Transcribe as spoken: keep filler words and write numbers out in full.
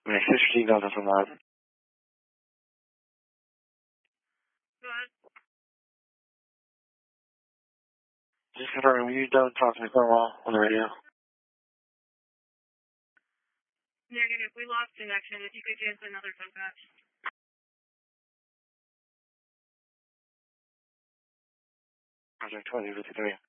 My fifteen dollars a month. What? Just confirming, you don't talk to me for a while on the radio. Negative. We lost connection. If you could give us another phone back. Project twenty fifty-three.